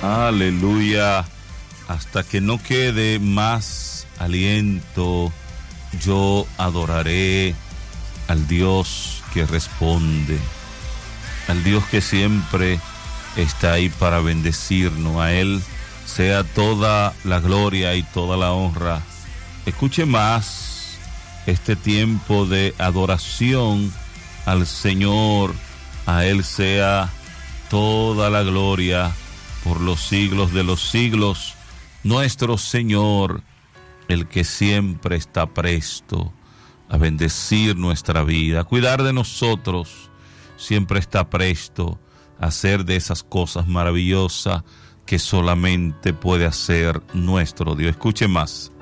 Aleluya. Hasta que no quede más aliento, yo adoraré al Dios que responde, al Dios que siempre está ahí para bendecirnos. A Él sea toda la gloria y toda la honra. Escuche más este tiempo de adoración al Señor. A Él sea toda la gloria por los siglos de los siglos. Nuestro Señor, el que siempre está presto a bendecir nuestra vida, a cuidar de nosotros, siempre está presto a hacer de esas cosas maravillosas que solamente puede hacer nuestro Dios. Escuche más.